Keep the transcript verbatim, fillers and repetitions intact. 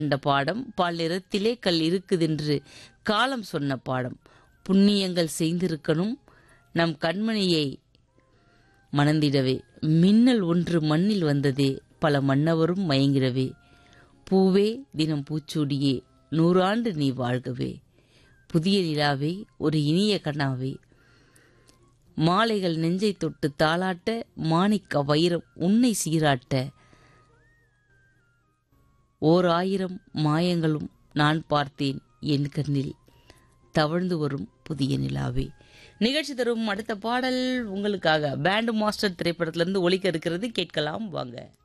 இந்த பாடம் பால் நிறத்திலே கல் இருக்குதென்று காலம் சொன்ன பாடம். புண்ணியங்கள் செய்திருக்கணும் நம் கண்மணியை மணந்திடவே. மின்னல் ஒன்று மண்ணில் வந்ததே பல மன்னவரும் மயங்கிடவே. பூவே தினம் பூச்சூடியே நூறாண்டு நீ வாழ்கவே. புதிய நிலாவே ஒரு இனிய கண்ணாவே. மாலைகள் நெஞ்சை தொட்டு தாளாட்ட மாணிக்க வைரம் உன்னை சீராட்ட. ஓர் ஆயிரம் மாயங்களும் நான் பார்த்தேன் என் கண்ணில் தவழ்ந்து வரும் புதிய நிலாவே. நிகழ்ச்சி தரும் அடுத்த பாடல் உங்களுக்காக பேண்ட் மாஸ்டர் திரைப்படத்திலிருந்து ஒலிக்க இருக்கிறது. கேட்கலாம் வாங்க.